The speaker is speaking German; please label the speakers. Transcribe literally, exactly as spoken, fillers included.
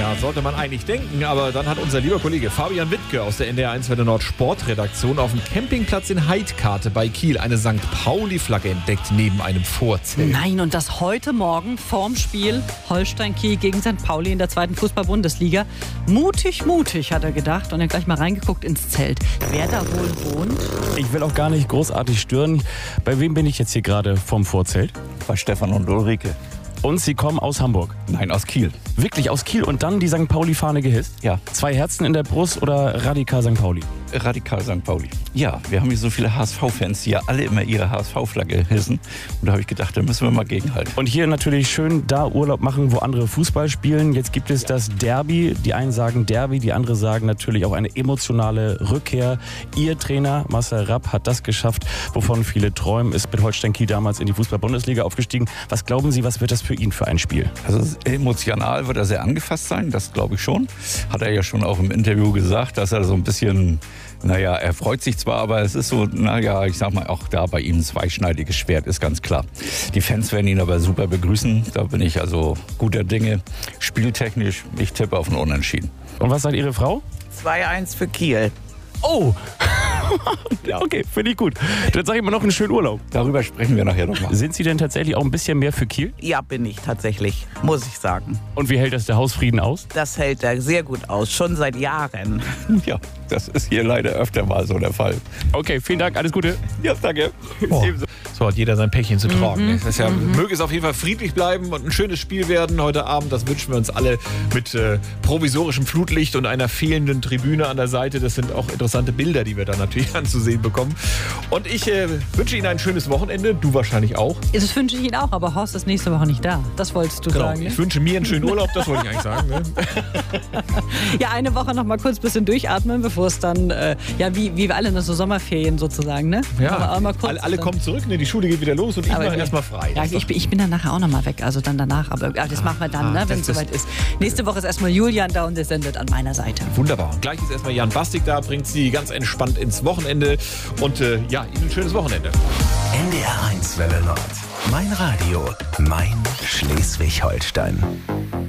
Speaker 1: Ja, sollte man eigentlich denken, aber dann hat unser lieber Kollege Fabian Wittke aus der N D R eins Welle Nord Sportredaktion auf dem Campingplatz in Heidkarte bei Kiel eine Sankt Pauli-Flagge entdeckt neben einem Vorzelt.
Speaker 2: Nein, und das heute Morgen vorm Spiel Holstein Kiel gegen Sankt Pauli in der zweiten Fußball-Bundesliga. Mutig, mutig, hat er gedacht und er gleich mal reingeguckt ins Zelt. Wer da wohl wohnt?
Speaker 3: Ich will auch gar nicht großartig stören. Bei wem bin ich jetzt hier gerade vom Vorzelt?
Speaker 4: Bei Stefan und Ulrike.
Speaker 3: Und Sie kommen aus Hamburg?
Speaker 4: Nein, aus Kiel.
Speaker 3: Wirklich aus Kiel und dann die Sankt Pauli-Fahne gehisst?
Speaker 4: Ja.
Speaker 3: Zwei Herzen in der Brust oder radikal Sankt Pauli?
Speaker 4: Radikal Sankt Pauli. Ja, wir haben hier so viele H S V-Fans, die ja alle immer ihre H S V-Flagge hissen. Und da habe ich gedacht, da müssen wir mal gegenhalten.
Speaker 3: Und hier natürlich schön da Urlaub machen, wo andere Fußball spielen. Jetzt gibt es das Derby. Die einen sagen Derby, die anderen sagen natürlich auch eine emotionale Rückkehr. Ihr Trainer Marcel Rapp hat das geschafft, wovon viele träumen, ist mit Holstein Kiel damals in die Fußball-Bundesliga aufgestiegen. Was glauben Sie, was wird das für ihn für ein Spiel?
Speaker 4: Also emotional wird er sehr angefasst sein, das glaube ich schon. Hat er ja schon auch im Interview gesagt, dass er so ein bisschen, naja, er freut sich zwar, aber es ist so, naja, ich sag mal, auch da bei ihm ein zweischneidiges Schwert, ist ganz klar. Die Fans werden ihn aber super begrüßen, da bin ich also guter Dinge. Spieltechnisch, ich tippe auf ein Unentschieden.
Speaker 3: Und was sagt Ihre Frau?
Speaker 5: zwei eins für Kiel.
Speaker 3: Oh! Ja, okay, finde ich gut. Dann sage ich mal noch einen schönen Urlaub.
Speaker 4: Darüber sprechen wir nachher nochmal.
Speaker 3: Sind Sie denn tatsächlich auch ein bisschen mehr für Kiel?
Speaker 5: Ja, bin ich tatsächlich, muss ich sagen.
Speaker 3: Und wie hält das der Hausfrieden aus?
Speaker 5: Das hält er sehr gut aus, schon seit Jahren.
Speaker 4: Ja, das ist hier leider öfter mal so der Fall.
Speaker 3: Okay, vielen Dank, alles Gute.
Speaker 4: Ja, danke.
Speaker 1: Oh. So hat jeder sein Päckchen zu tragen.
Speaker 2: Mhm.
Speaker 1: Das ist ja,
Speaker 2: Mhm.
Speaker 1: möge es auf jeden Fall friedlich bleiben und ein schönes Spiel werden heute Abend. Das wünschen wir uns alle mit äh, provisorischem Flutlicht und einer fehlenden Tribüne an der Seite. Das sind auch interessante Bilder, die wir da natürlich anzusehen bekommen. Und ich äh, wünsche Ihnen ein schönes Wochenende. Du wahrscheinlich auch.
Speaker 2: Das wünsche ich Ihnen auch, aber Horst ist nächste Woche nicht da. Das wolltest du
Speaker 1: Genau.
Speaker 2: sagen, ne?
Speaker 1: Ich wünsche mir einen schönen Urlaub, das wollte ich eigentlich sagen. Ne?
Speaker 2: Ja, eine Woche noch mal kurz ein bisschen durchatmen, bevor es dann, äh, ja, wie, wie wir alle in so Sommerferien sozusagen, ne?
Speaker 1: Ja,
Speaker 2: aber, aber mal kurz
Speaker 1: alle, alle
Speaker 2: dann.
Speaker 1: kommen zurück, ne? Die Schule geht wieder los und ich
Speaker 2: Aber
Speaker 1: mache
Speaker 2: wir-
Speaker 1: erstmal frei.
Speaker 2: Ja,
Speaker 1: Das ist
Speaker 2: ich, bin- ich bin dann nachher auch noch mal weg, also dann danach. Aber ja, das machen wir dann,
Speaker 1: ah,
Speaker 2: ne, wenn
Speaker 1: das
Speaker 2: es soweit ist. Nächste Woche ist erstmal Julian da und der sendet an meiner Seite.
Speaker 1: doch wunderbar. Und gleich ist erstmal Jan Bastik da, bringt Sie ganz entspannt ins Wochenende. Und äh, ja, Ihnen ein schönes Wochenende.
Speaker 6: N D R eins Welle Nord. Mein Radio, mein Schleswig-Holstein.